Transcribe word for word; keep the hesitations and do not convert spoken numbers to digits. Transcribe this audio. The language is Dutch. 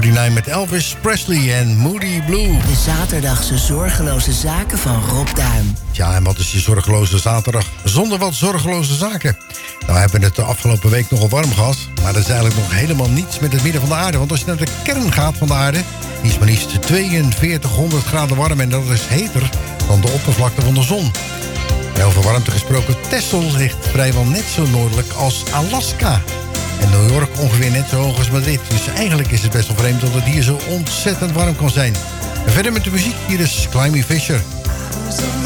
negentig met Elvis Presley en Moody Blue. De zaterdagse zorgeloze zaken van Rob Duim. Ja, en wat is je zorgeloze zaterdag zonder wat zorgeloze zaken? Nou, we hebben het de afgelopen week nogal warm gehad. Maar dat is eigenlijk nog helemaal niets met het midden van de aarde. Want als je naar de kern gaat van de aarde, die is maar liefst tweeënveertighonderd graden warm. En dat is heter dan de oppervlakte van de zon. En over warmte gesproken, Texel ligt vrijwel net zo noordelijk als Alaska. En New York ongeveer net zo hoog als Madrid. Dus eigenlijk is het best wel vreemd dat het hier zo ontzettend warm kan zijn. En verder met de muziek, hier is Climby Fisher.